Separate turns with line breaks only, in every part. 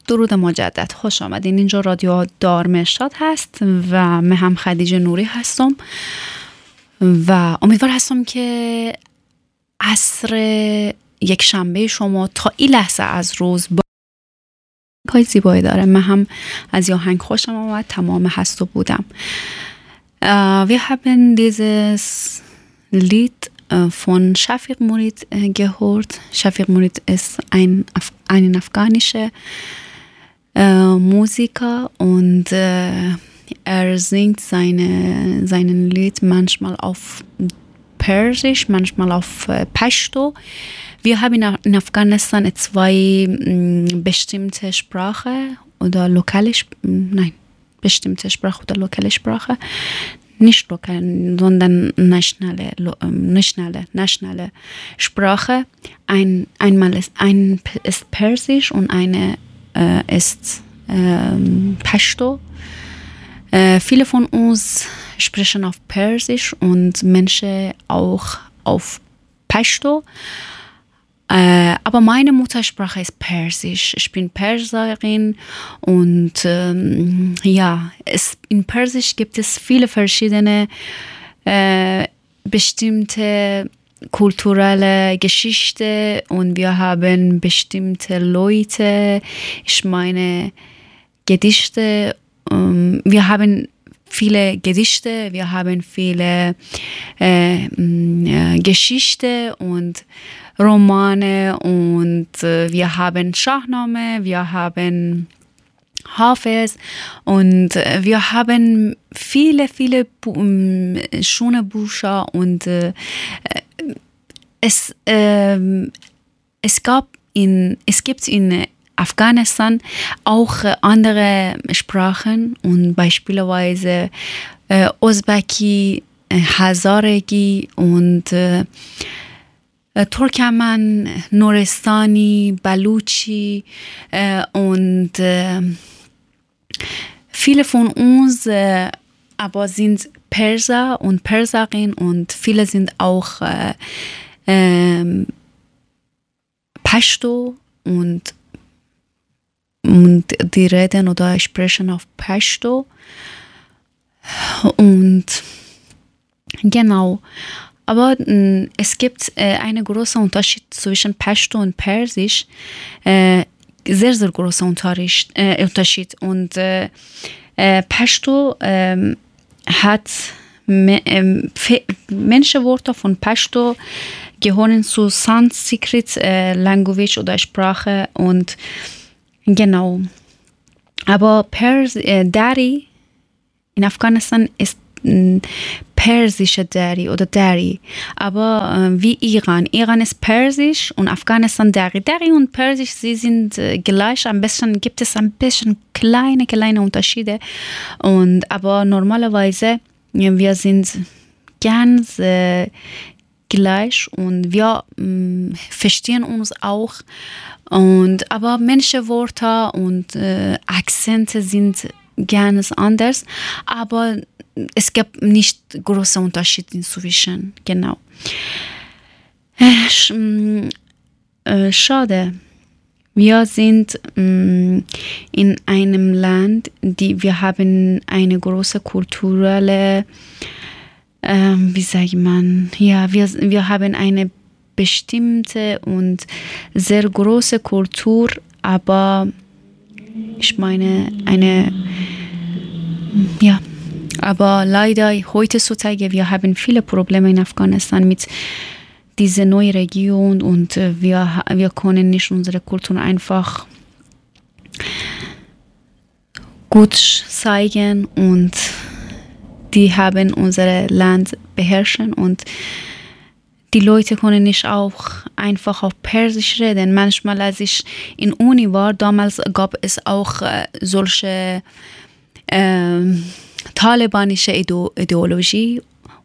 درود مجدد، خوش آمدین. اینجا رادیو دار مرشاد هست و من هم خدیجه نوری هستم و امیدوار هستم که عصر یک شنبه شما تا این لحظه از روز کای زیبایی داره. من هم از آهنگ خوشم آمد، تمام هست و بودم. Wir haben dieses Lied von Shafiq Murid gehört. Shafiq Murid ist ein afghanischer Musiker und er singt seinen Lied manchmal auf Persisch, manchmal auf Pashto. Wir haben in Afghanistan zwei bestimmte Sprache oder bestimmte Sprache oder lokale Sprache. Nicht lokal, sondern nationale Sprache. Einmal ist Persisch und eine ist Pashto. Viele von uns sprechen auf Persisch und manche auch auf Pashto. Aber meine Muttersprache ist Persisch. Ich bin Perserin und in Persisch gibt es viele verschiedene bestimmte kulturelle Geschichte und wir haben bestimmte Leute, ich meine Gedichte, wir haben viele Gedichte, wir haben viele Geschichte und Romane und wir haben Shahnameh, wir haben Hafiz und wir haben viele schöne Bücher und es gibt in Afghanistan auch andere Sprachen und beispielsweise Usbeki, Hazaregi und Turkmen, Nuristani, Baluchi und viele von uns aber sind Perser und Perserin und viele sind auch Pashto und die reden oder sprechen auf Pashto und genau. Aber es gibt einen großen Unterschied zwischen Pashto und Persisch, sehr, sehr großer Unterschied. Und Pashto hat manche Wörter von Pashto gehören zu Sanskrit Language oder Sprache und genau. Aber Dari in Afghanistan ist persische Dari oder Dari, aber wie Iran. Iran ist persisch und Afghanistan Dari. Dari und Persisch, sie sind gleich, gibt es ein bisschen kleine Unterschiede. Aber normalerweise, wir sind ganz gleich und wir verstehen uns auch. Aber manche Wörter und Akzente sind ganz anders, aber es gibt nicht große Unterschiede inzwischen, genau. Schade. Wir sind in einem Land, wir haben eine große kulturelle, wir haben eine bestimmte und sehr große Kultur, aber ich meine aber leider heutzutage, wir haben viele Probleme in Afghanistan mit dieser neuen Region und wir können nicht unsere Kultur einfach gut zeigen und die haben unser Land beherrschen und die Leute können nicht auch einfach auf Persisch reden. Manchmal, als ich in Uni war, damals gab es auch solche talibanische Ideologie.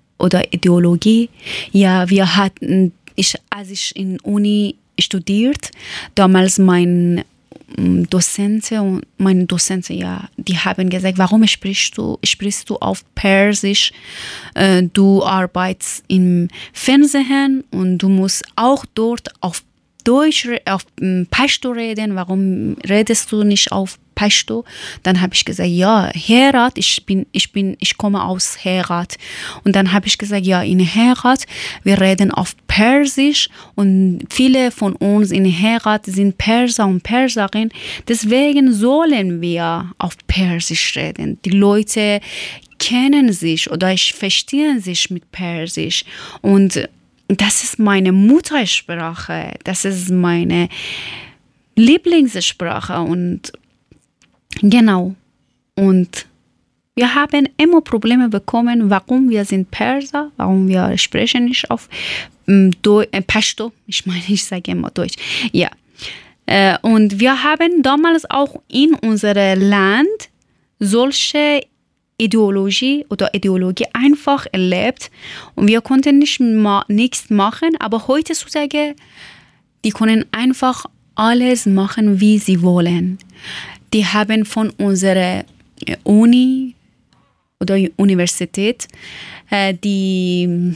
Ja, als ich in Uni studiert, damals meine Dozenten, die haben gesagt, warum sprichst du auf Persisch? Du arbeitest im Fernsehen und du musst auch dort auf Deutsch, auf Pashto reden, warum redest du nicht auf Pashto? Dann habe ich gesagt, ja, Herat, ich komme aus Herat. Und dann habe ich gesagt, ja, in Herat, wir reden auf Persisch und viele von uns in Herat sind Perser und Perserinnen. Deswegen sollen wir auf Persisch reden. Die Leute kennen sich oder verstehen sich mit Persisch und das ist meine Muttersprache, das ist meine Lieblingssprache und genau. Und wir haben immer Probleme bekommen, warum wir sind Perser, warum wir sprechen nicht auf Pashto, ich sage immer Deutsch, ja. Und wir haben damals auch in unserem Land solche Ideologie einfach erlebt und wir konnten nichts machen, aber heutzutage, die können einfach alles machen, wie sie wollen. Die haben von unserer Uni oder Universität die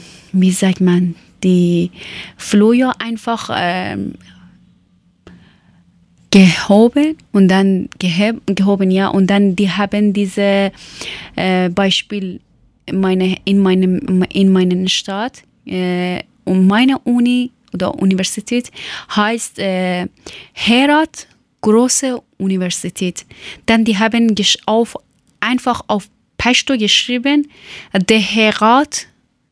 Flyer einfach gehoben und dann gehoben, ja, und dann die haben diese Beispiel in meinem Stadt und meine Uni oder Universität heißt Herat Große Universität. Dann die haben einfach auf Pashto geschrieben, der Herat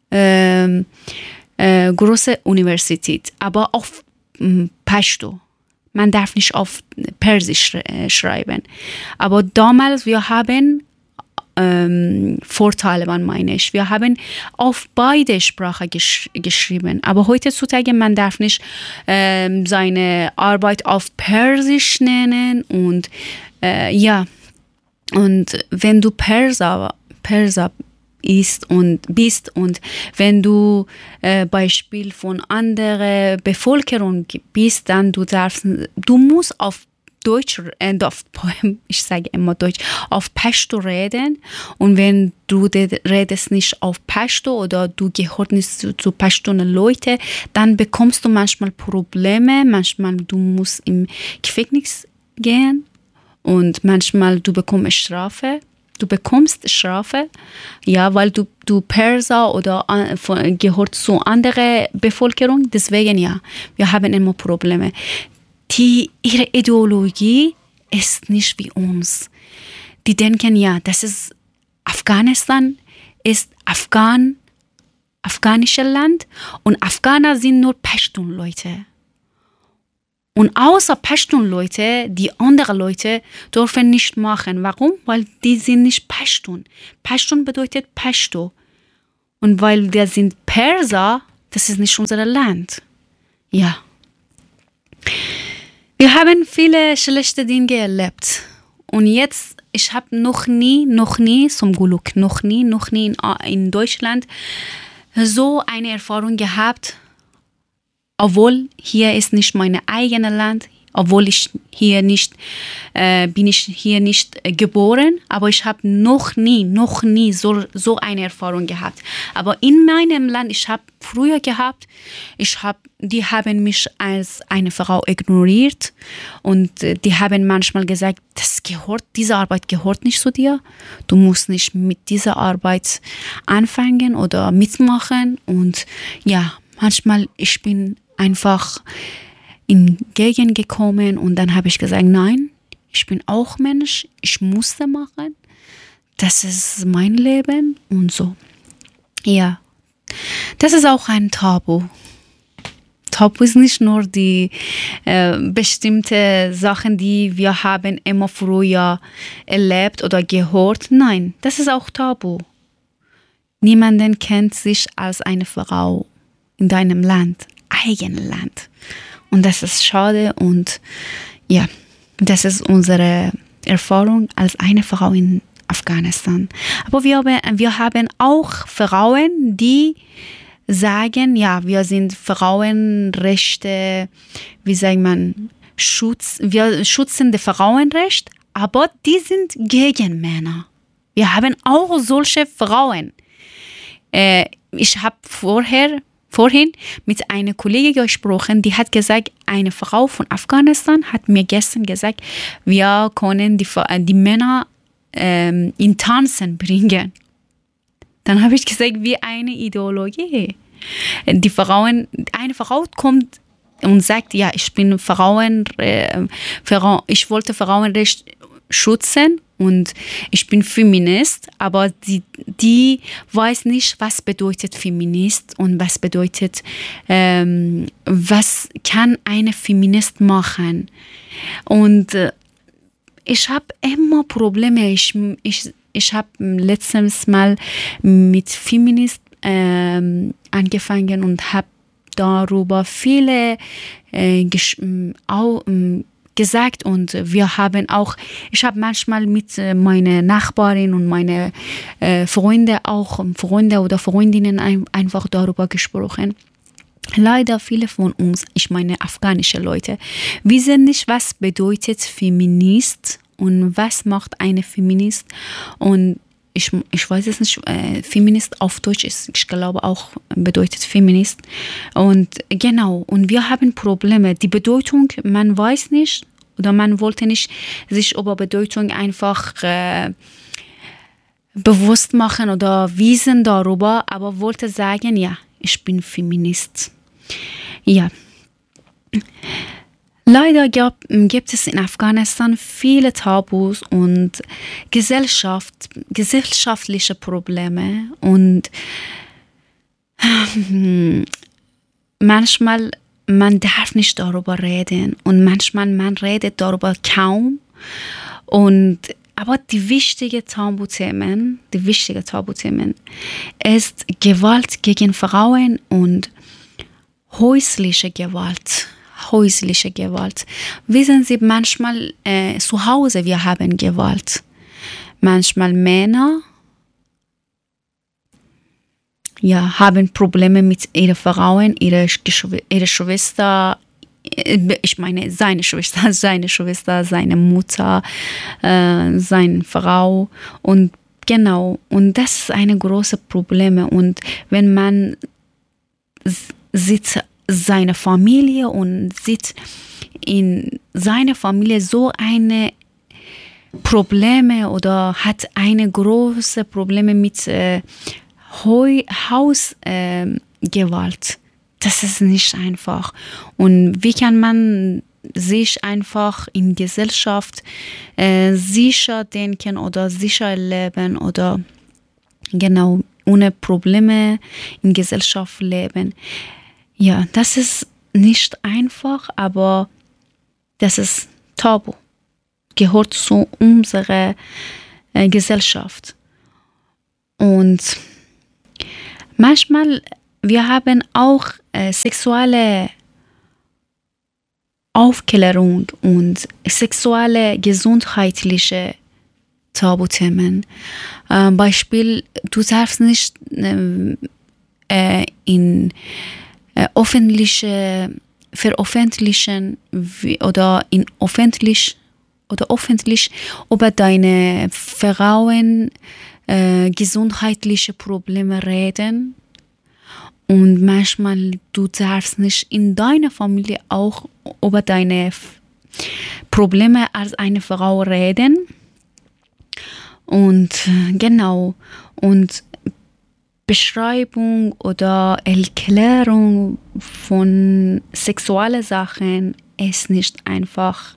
Große Universität, aber auf Pashto. Man darf nicht auf Persisch schreiben. Aber damals, wir haben Vorteile, meine ich. Wir haben auf beide Sprachen geschrieben. Aber heutzutage, man darf nicht seine Arbeit auf Persisch nennen. Und ja, und wenn du Perser bist und wenn du Beispiel von anderer Bevölkerung bist, dann du musst auf Deutsch, ich sage immer Deutsch, auf Pashto reden und wenn du redest nicht auf Pashto oder du gehörst nicht zu Pashtunen-Leute, dann bekommst du manchmal Probleme, manchmal du musst im Gefängnis gehen und manchmal du bekommst Strafe. Du bekommst Strafe, ja, weil du Perser oder gehört zu anderer Bevölkerung. Deswegen, ja, wir haben immer Probleme. Ihre Ideologie ist nicht wie uns. Die denken, ja, das ist Afghanistan, ist afghanisches Land und Afghaner sind nur Pashtun-Leute. Und außer Pashtun-Leute, die anderen Leute dürfen nicht machen. Warum? Weil die sind nicht Pashtun. Pashtun bedeutet Pashto. Und weil wir sind Perser, das ist nicht unser Land. Ja. Wir haben viele schlechte Dinge erlebt. Und jetzt, ich habe noch nie zum Glück, noch nie in Deutschland so eine Erfahrung gehabt, obwohl hier ist nicht mein eigenes Land, obwohl bin ich hier nicht geboren, aber ich habe noch nie so eine Erfahrung gehabt. Aber in meinem Land, ich habe früher gehabt, die haben mich als eine Frau ignoriert und die haben manchmal gesagt, diese Arbeit gehört nicht zu dir, du musst nicht mit dieser Arbeit anfangen oder mitmachen und ja, manchmal ich bin einfach entgegengekommen und dann habe ich gesagt, nein, ich bin auch Mensch, ich musste machen, das ist mein Leben und so. Ja, das ist auch ein Tabu. Tabu ist nicht nur die bestimmte Sachen, die wir haben immer früher erlebt oder gehört, nein, das ist auch Tabu. Niemanden kennt sich als eine Frau in deinem Land, eigenen Land. Und das ist schade und ja, das ist unsere Erfahrung als eine Frau in Afghanistan. Aber wir haben auch Frauen, die sagen, ja, wir sind Frauenrechte, wie sagt man, wir schützen die Frauenrechte, aber die sind gegen Männer. Wir haben auch solche Frauen. Ich habe vorher vorhin mit einer Kollegin gesprochen, die hat gesagt, eine Frau von Afghanistan hat mir gestern gesagt, wir können die Männer in Tanzen bringen. Dann habe ich gesagt, wie eine Ideologie. Eine Frau kommt und sagt, ja, ich wollte Frauenrecht schützen und ich bin Feminist, aber die weiß nicht, was bedeutet Feminist und was bedeutet, was kann eine Feminist machen. Und ich habe immer Probleme. Ich habe letztens mal mit Feminist angefangen und habe darüber viele gesagt und ich habe manchmal mit meiner Nachbarin und meine Freunde oder Freundinnen einfach darüber gesprochen. Leider viele von uns, ich meine afghanische Leute, wissen nicht, was bedeutet Feminist und was macht eine Feminist und ich weiß es nicht, Feminist auf Deutsch ist, ich glaube auch bedeutet Feminist. Und genau, und wir haben Probleme. Die Bedeutung, man weiß nicht oder man wollte nicht sich über Bedeutung einfach bewusst machen oder wissen darüber, aber wollte sagen, ja, ich bin Feminist. Ja. Leider gibt es in Afghanistan viele Tabus und gesellschaftliche Probleme und manchmal man darf nicht darüber reden und manchmal man redet darüber kaum aber die wichtigen Tabuthemen ist Gewalt gegen Frauen und häusliche Gewalt. Wissen Sie, manchmal zu Hause wir haben Gewalt. Manchmal Männer haben Probleme mit ihren Frauen, ihre Schwester, ich meine seine Schwester, seine Mutter, seine Frau und genau. Und das ist ein großes Problem. Und wenn man sieht seine Familie und sieht in seiner Familie so eine Probleme oder hat eine große Probleme mit Hausgewalt. Das ist nicht einfach. Und wie kann man sich einfach in Gesellschaft sicher denken oder sicher leben oder genau ohne Probleme in Gesellschaft leben? Ja, das ist nicht einfach, aber das ist Tabu. Gehört zu unserer Gesellschaft. Und manchmal, wir haben auch sexuelle Aufklärung und sexuelle gesundheitliche Tabuthemen. Beispiel, du darfst nicht in veröffentlichen oder öffentlich über deine Frauen gesundheitliche Probleme reden und manchmal du darfst nicht in deiner Familie auch über deine Probleme als eine Frau reden und genau und Beschreibung oder Erklärung von sexuellen Sachen ist nicht einfach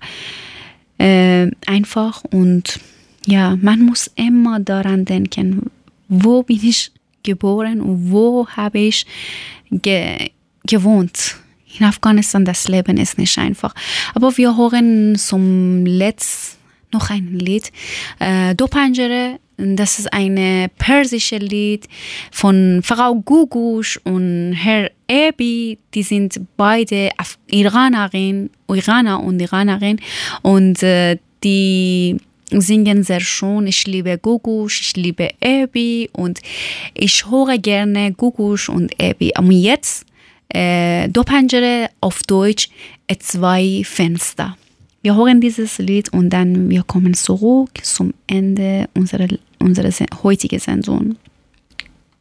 und ja, man muss immer daran denken, wo bin ich geboren und wo habe ich gewohnt. In Afghanistan, das Leben ist nicht einfach. Aber wir hören zum Letzt noch ein Lied, Do Panjere. Das ist ein persisches Lied von Frau Gugush und Herr Ebi. Die sind beide Iraner und Iranerin und die singen sehr schön. Ich liebe Gugush, ich liebe Ebi und ich höre gerne Gugush und Ebi. Und jetzt Do Panjere auf Deutsch, zwei Fenster. Wir hören dieses Lied und dann wir kommen zurück zum Ende unserer heutigen Sendung.